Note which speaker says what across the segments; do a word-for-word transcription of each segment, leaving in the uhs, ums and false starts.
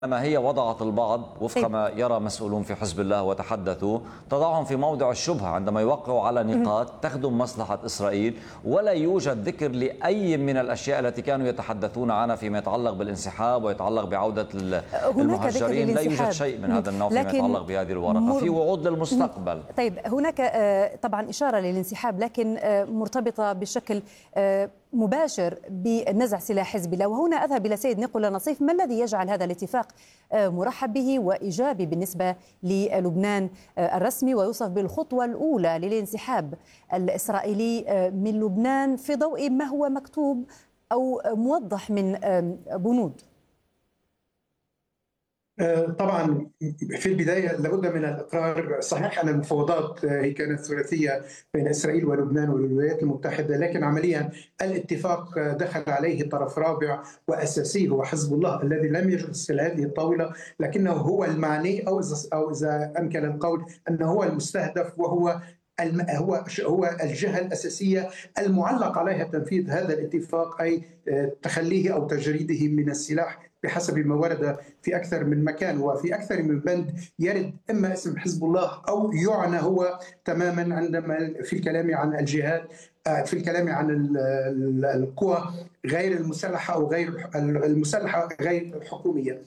Speaker 1: ما هي وضعت البعض وفق ما يرى مسؤولون في حزب الله وتحدثوا، تضعهم في موضع الشبهة عندما يوقعوا على نقاط تخدم مصلحة إسرائيل، ولا يوجد ذكر لأي من الأشياء التي كانوا يتحدثون عنها فيما يتعلق بالانسحاب ويتعلق بعودة المهجرين. لا يوجد شيء من هذا النوع فيما يتعلق بهذه الورقة. في وعود للمستقبل.
Speaker 2: طيب، هناك طبعا إشارة للانسحاب، لكن مرتبطة بشكل مباشر بنزع سلاح حزب الله. وهنا أذهب إلى سيد نيكولا نصيف، ما الذي يجعل هذا الاتفاق مرحب به وإيجابي بالنسبة للبنان الرسمي، ويوصف بالخطوة الأولى للانسحاب الإسرائيلي من لبنان في ضوء ما هو مكتوب أو موضح من بنود؟
Speaker 3: طبعا في البداية لابد من الإقرار. صحيح أن المفاوضات هي كانت ثلاثية بين إسرائيل ولبنان والولايات المتحدة، لكن عمليا الاتفاق دخل عليه طرف رابع وأساسي هو حزب الله الذي لم يجلس هذه الطاولة، لكنه هو المعني أو أو إذا أمكن القول أنه هو المستهدف، وهو هو هو الجهة الأساسية المعلق عليها تنفيذ هذا الاتفاق، أي تخليه أو تجريده من السلاح بحسب ما ورد في أكثر من مكان وفي أكثر من بند يرد إما اسم حزب الله أو يعنى هو تماما عندما في الكلام عن الجهات، في الكلام عن القوى غير المسلحة أو غير المسلحة غير الحكومية.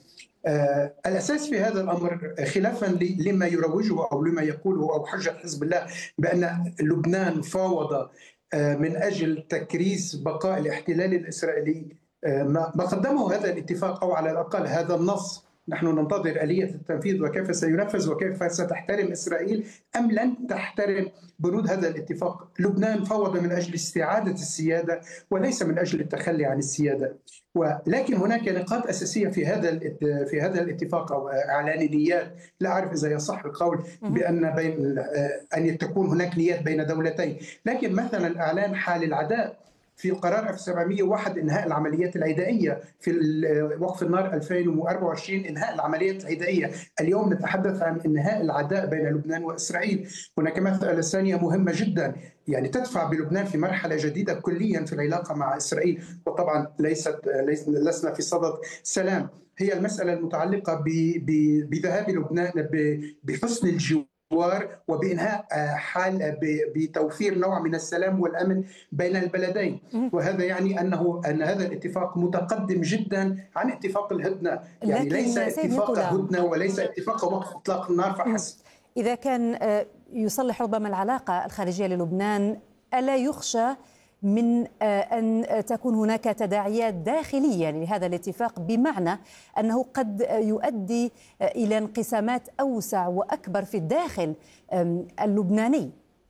Speaker 3: الأساس في هذا الأمر خلافا لما يروجه أو لما يقوله أو حجة حزب الله بأن لبنان فاوض من أجل تكريس بقاء الاحتلال الإسرائيلي، ما قدمه هذا الاتفاق أو على الأقل هذا النص نحن ننتظر آلية التنفيذ وكيف سينفذ وكيف ستحترم إسرائيل أم لن تحترم بنود هذا الاتفاق. لبنان فاوض من أجل استعادة السيادة وليس من أجل التخلي عن السيادة، ولكن هناك نقاط أساسية في هذا في هذا الاتفاق أو إعلان نيات. لا أعرف إذا يصح القول بأن بين أن تكون هناك نيات بين دولتين، لكن مثلا إعلان حال العداء في قرار ألف وسبعمئة وواحد إنهاء العمليات العدائية، في وقف النار ألفين وأربعة وعشرين إنهاء العمليات العدائية. اليوم نتحدث عن إنهاء العداء بين لبنان وإسرائيل. هناك مسألة ثانية مهمة جدا يعني تدفع بلبنان في مرحلة جديدة كليا في العلاقة مع إسرائيل، وطبعا ليست لسنا في صدد سلام، هي المسألة المتعلقة بذهاب لبنان بحسن الجوار وبإنهاء حال بتوفير نوع من السلام والأمن بين البلدين. وهذا يعني أنه أن هذا الاتفاق متقدم جدا عن اتفاق الهدنة، يعني ليس اتفاق هدنة وليس اتفاق وقف إطلاق النار فحسب.
Speaker 2: إذا كان يصلح ربما العلاقة الخارجية للبنان، ألا يخشى من أن تكون هناك تداعيات داخلية لهذا الاتفاق، بمعنى أنه قد يؤدي إلى انقسامات أوسع وأكبر في الداخل اللبناني؟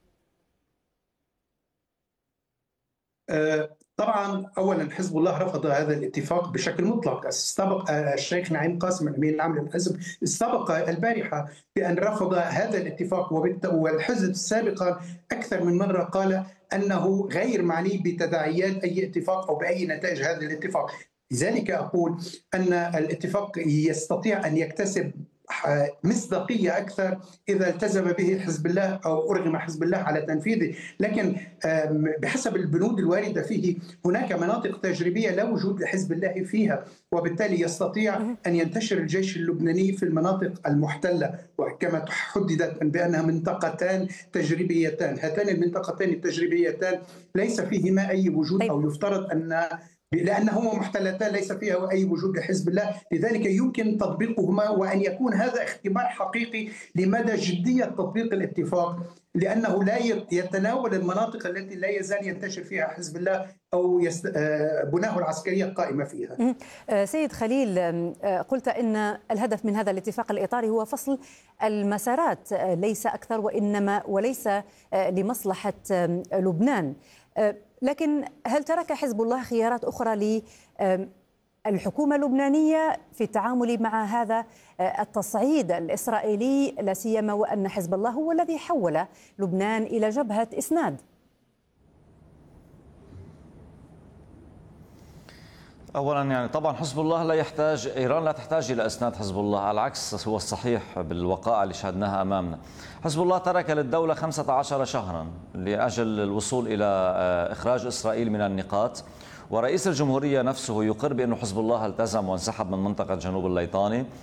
Speaker 3: طبعا اولا حزب الله رفض هذا الاتفاق بشكل مطلق. استبق الشيخ نعيم قاسم الامين العام للحزب استبق البارحه بان رفض هذا الاتفاق، والحزب سابقا اكثر من مره قال انه غير معني بتداعيات اي اتفاق او باي نتائج هذا الاتفاق. لذلك اقول ان الاتفاق يستطيع ان يكتسب مصداقية أكثر إذا التزم به حزب الله أو أرغم حزب الله على تنفيذه، لكن بحسب البنود الواردة فيه هناك مناطق تجريبية لا وجود لحزب الله فيها، وبالتالي يستطيع أن ينتشر الجيش اللبناني في المناطق المحتلة، وكما حددت بأنها منطقتان تجريبيتان. هاتان المنطقتان التجريبيتان ليس فيهما أي وجود أو يفترض أن لأنهما محتلتان ليس فيها أي وجود لحزب الله، لذلك يمكن تطبيقهما وأن يكون هذا اختبار حقيقي لمدى جدية تطبيق الاتفاق، لأنه لا يتناول المناطق التي لا يزال ينتشر فيها حزب الله أو يست... بناه العسكرية القائمة فيها.
Speaker 2: سيد خليل، قلت إن الهدف من هذا الاتفاق الإطاري هو فصل المسارات ليس أكثر، وإنما وليس لمصلحة لبنان، لكن هل ترك حزب الله خيارات أخرى للحكومة اللبنانية في التعامل مع هذا التصعيد الإسرائيلي، لا سيما وأن حزب الله هو الذي حول لبنان إلى جبهة إسناد؟
Speaker 1: اولا يعني طبعا حزب الله لا يحتاج، ايران لا تحتاج الى اسناد حزب الله، على العكس هو الصحيح بالوقائع اللي شاهدناها امامنا. حزب الله ترك للدوله خمسة عشر شهرا لاجل الوصول الى اخراج اسرائيل من النقاط، ورئيس الجمهورية نفسه يقر بأن حزب الله التزم وانسحب من منطقة جنوب الليطاني.